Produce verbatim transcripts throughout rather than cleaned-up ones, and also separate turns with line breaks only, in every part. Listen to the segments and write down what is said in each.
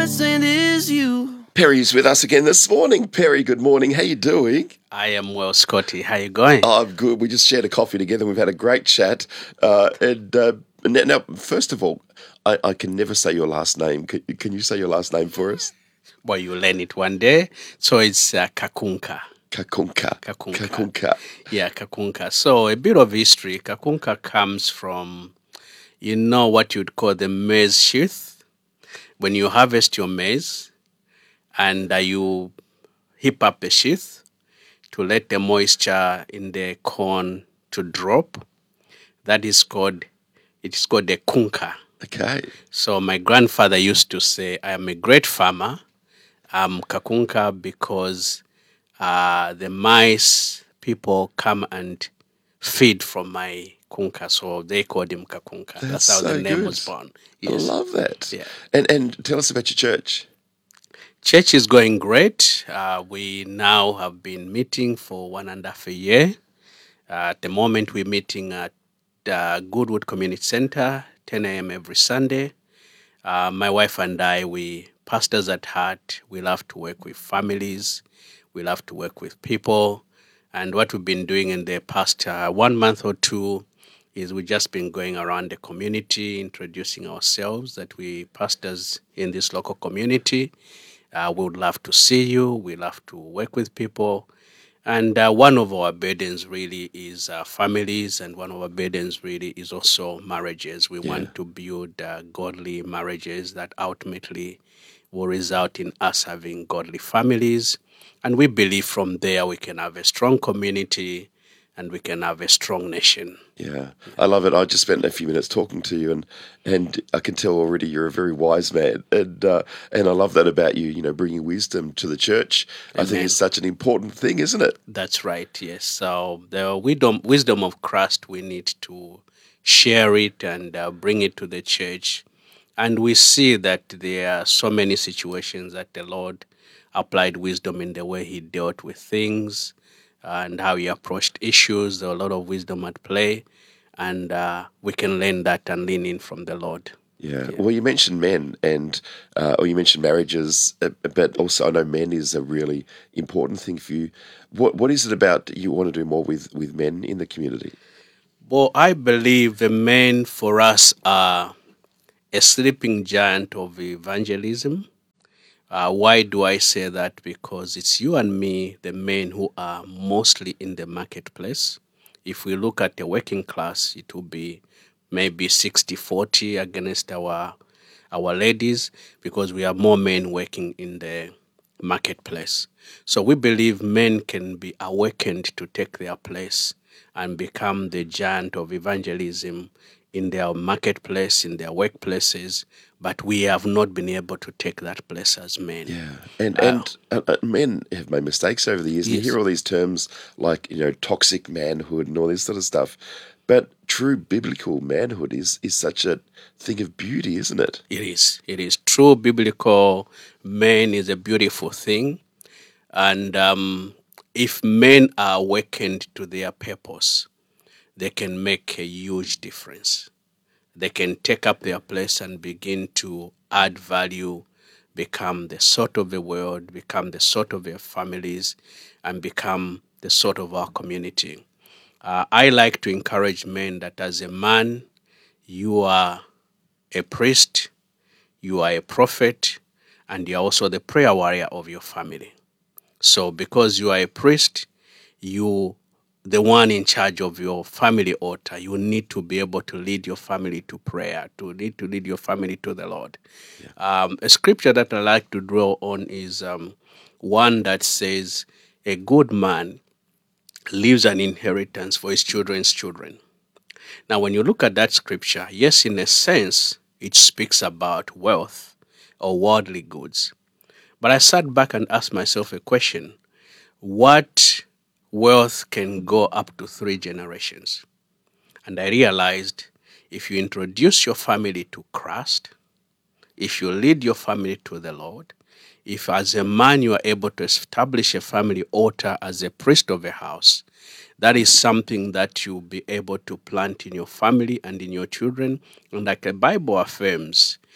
blessing is you.
Perry's with us again this morning. Perry, good morning. How you doing?
I am well, Scotty. How you going?
Oh, I'm good. We just shared a coffee together. We've had a great chat. Uh, and uh, now, now, first of all, I, I can never say your last name. Can, can you say your last name for us?
Well, you learn it one day. So it's uh, Kakunka.
Kakunka.
Kakunka.
Kakunka.
Yeah, Kakunka. So a bit of history. Kakunka comes from, you know, what you'd call the maize sheath. When you harvest your maize and uh, you heap up the sheath to let the moisture in the corn to drop, that is called, it is called the kunka.
Okay.
So my grandfather used to say, I am a great farmer. I'm Kakunka because uh, the mice people come and feed from my kunka. So they called him Kakunka. That's,
That's
how
so
the name
good.
was born.
I
Yes.
love that.
Yeah.
And and tell us about your church.
Church is going great. Uh, we now have been meeting for one and a half a year. Uh, at the moment, we're meeting at uh, Goodwood Community Center, ten a.m. every Sunday. Uh, my wife and I, we pastors at heart. We love to work with families. We love to work with people. And what we've been doing in the past uh, one month or two is we've just been going around the community, introducing ourselves, that we pastors in this local community. Uh, we would love to see you. We love to work with people. And uh, one of our burdens really is uh, families, and one of our burdens really is also marriages. We
Yeah.
want to build uh, godly marriages that ultimately will result in us having godly families. And we believe from there we can have a strong community and we can have a strong nation.
Yeah, I love it. I just spent a few minutes talking to you, and and I can tell already you're a very wise man, and uh, and I love that about you. You know, bringing wisdom to the church. I think
Amen.
is such an important thing, isn't it?
That's right, yes. So the wisdom, wisdom of Christ, we need to share it and uh, bring it to the church. And we see that there are so many situations that the Lord applied wisdom in the way he dealt with things and how he approached issues. There are a lot of wisdom at play, and uh, we can learn that and lean in from the Lord.
Yeah. Well, you mentioned men, and uh, or you mentioned marriages, uh, but also I know men is a really important thing for you. What What is it about you want to do more with with men in the community?
Well, I believe the men for us are a sleeping giant of evangelism. Uh, why do I say that? Because it's you and me, the men, who are mostly in the marketplace. If we look at the working class, it will be maybe sixty forty against our our ladies, because we have more men working in the marketplace. So we believe men can be awakened to take their place and become the giant of evangelism in their marketplace, in their workplaces, but we have not been able to take that place as men.
Yeah, and
Uh,
and uh, uh, men have made mistakes over the years. And
Yes.
you hear all these terms like you know toxic manhood and all this sort of stuff, but true biblical manhood is is such a thing of beauty, isn't it?
It is. It is. True biblical man is a beautiful thing. And um, if men are awakened to their purpose, they can make a huge difference. They can take up their place and begin to add value, become the salt of the world, become the salt of their families, and become the salt of our community. Uh, I like to encourage men that as a man, you are a priest, you are a prophet, and you are also the prayer warrior of your family. So because you are a priest, you the one in charge of your family altar, you need to be able to lead your family to prayer, to need to lead your family to the Lord. Yeah. Um, a scripture that I like to draw on is um, one that says, a good man leaves an inheritance for his children's children. Now, when you look at that scripture, yes, in a sense, it speaks about wealth or worldly goods. But I sat back and asked myself a question. What wealth can go up to three generations? And I realized if you introduce your family to Christ, if you lead your family to the Lord, if as a man you are able to establish a family altar as a priest of a house, that is something that you'll be able to plant in your family and in your children. And like the Bible affirms,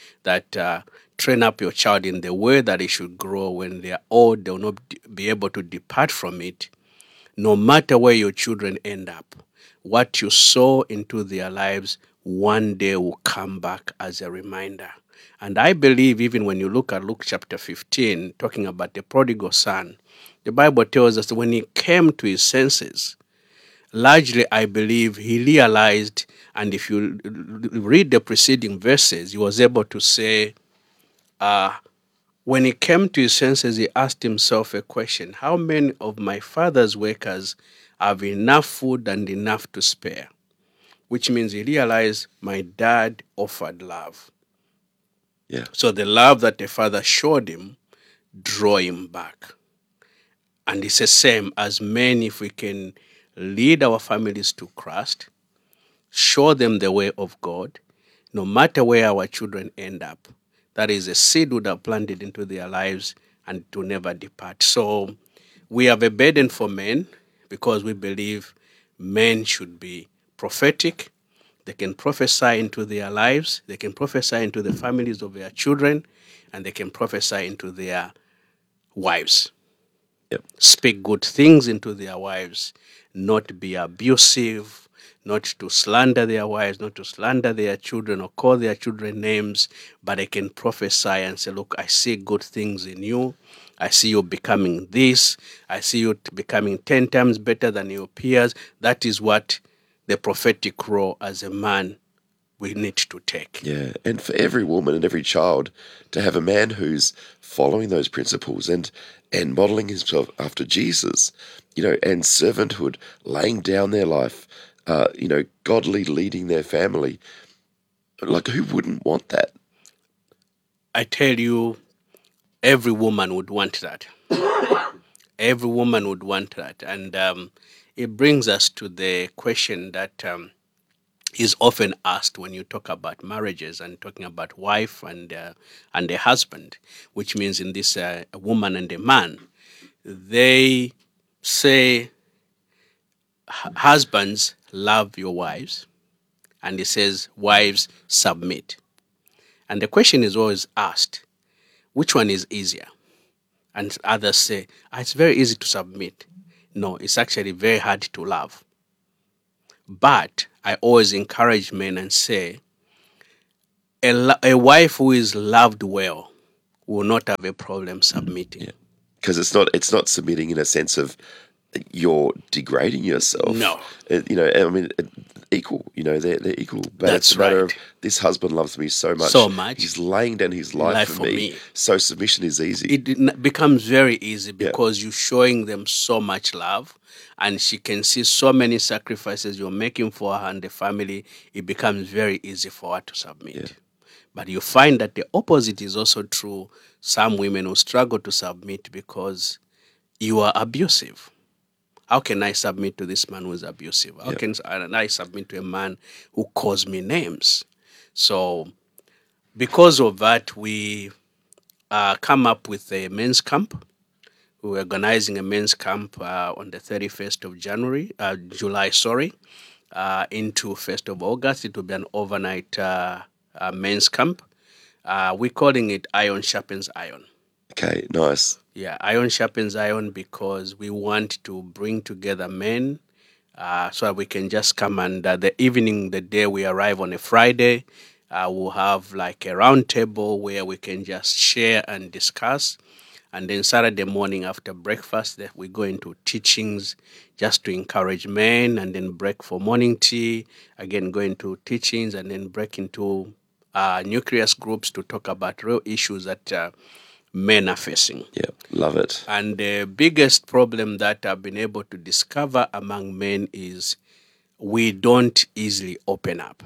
that uh, train up your child in the way that it should grow. When they are old, they will not be able to depart from it. No matter where your children end up, what you sow into their lives one day will come back as a reminder. And I believe even when you look at Luke chapter fifteen, talking about the prodigal son, the Bible tells us that when he came to his senses, largely I believe he realized, and if you read the preceding verses, he was able to say, uh, when he came to his senses, he asked himself a question: how many of my father's workers have enough food and enough to spare? Which means he realized my dad offered love.
Yeah.
So the love that the father showed him drew him back. And it's the same as men. If we can lead our families to Christ, show them the way of God, no matter where our children end up, that is a seed would have planted into their lives and to never depart. So we have a burden for men because we believe men should be prophetic. They can prophesy into their lives. They can prophesy into the families of their children, and they can prophesy into their wives.
Yep.
Speak good things into their wives, not be abusive, not to slander their wives, not to slander their children or call their children names, but they can prophesy and say, look, I see good things in you. I see you becoming this. I see you becoming ten times better than your peers. That is what the prophetic role as a man we need to take.
Yeah, and for every woman and every child to have a man who's following those principles and and modeling himself after Jesus, you know, and servanthood, laying down their life, uh, you know, godly leading their family. Like, who wouldn't want that?
I tell you, every woman would want that. Every woman would want that. And um, it brings us to the question that um, is often asked when you talk about marriages and talking about wife and uh, and a husband, which means in this uh, a woman and a man. They say, husbands, love your wives. And he says, wives, submit. And the question is always asked, which one is easier? And others say, ah, it's very easy to submit. No, it's actually very hard to love. But I always encourage men and say, a, lo- a wife who is loved well will not have a problem submitting.
Yeah. Because it's not it's not submitting in a sense of you're degrading yourself.
No.
Uh, you know, I mean, uh, equal, you know, they're, they're equal. But
That's
it's a matter
right.
of this husband loves me so much.
So much.
He's laying down his life,
Life
for,
for
me,
me.
So submission is easy.
It n- becomes very easy
Yeah.
because you're showing them so much love, and she can see so many sacrifices you're making for her and the family. It becomes very easy for her to submit.
Yeah.
But you find that the opposite is also true. Some women will struggle to submit because you are abusive. How can I submit to this man who is abusive? How
Yeah.
can I submit to a man who calls me names? So because of that, we uh, come up with a men's camp. We're organizing a men's camp uh, on the thirty-first of January, uh, July, sorry, uh, into first of August. It will be an overnight uh, uh, men's camp. Uh, we're calling it Iron Sharpens Iron.
Okay, nice.
Yeah, iron sharpens iron because we want to bring together men uh, so that we can just come and uh, the evening, the day we arrive on a Friday, uh, we'll have like a round table where we can just share and discuss. And then Saturday morning after breakfast, that we go into teachings just to encourage men, and then break for morning tea, again go into teachings, and then break into uh, nucleus groups to talk about real issues that uh, men are facing.
Yeah, love it.
And the biggest problem that I've been able to discover among men is we don't easily open up.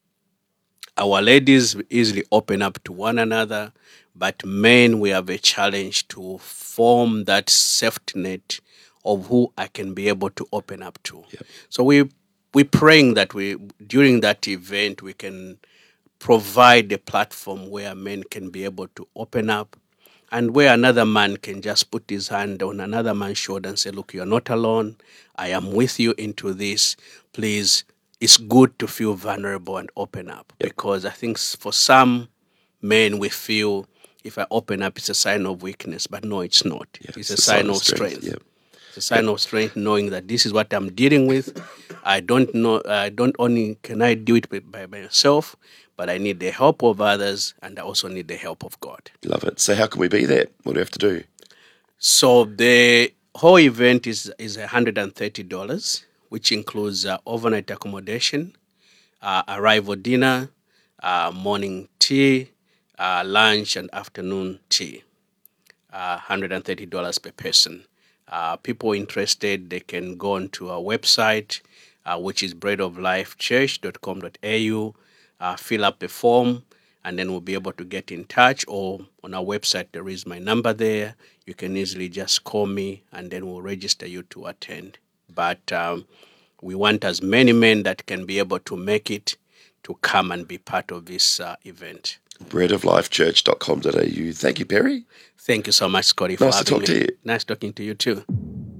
Our ladies easily open up to one another, but men, we have a challenge to form that safety net of who I can be able to open up to.
Yep.
So we we're praying that we during that event we can provide a platform where men can be able to open up, and where another man can just put his hand on another man's shoulder and say, look, you're not alone. I am with you into this. Please, it's good to feel vulnerable and open up.
Yep.
Because I think for some men, we feel if I open up, it's a sign of weakness, but no, it's not.
Yeah,
it's, a sign, of strength.
Yeah.
It's a sign of strength, knowing that this is what I'm dealing with. I don't know. I don't only can I do it by, by myself, but I need the help of others, and I also need the help of God.
Love it. So how can we be there? What do we have to do?
So the whole event is is one hundred thirty dollars, which includes uh, overnight accommodation, uh, arrival dinner, uh, morning tea, uh, lunch, and afternoon tea. Uh, one hundred thirty dollars per person. Uh, people interested, they can go onto our website, uh, which is bread of life church dot com dot a u, uh, fill up a form, and then we'll be able to get in touch. Or on our website, there is my number there. You can easily just call me, and then we'll register you to attend. But um, we want as many men that can be able to make it to come and be part of this uh, event.
bread of life church dot com dot a u. Thank you, Perry.
Thank you so much, Scotty, for
Nice to
having
talk
me.
to you.
Nice talking to you too.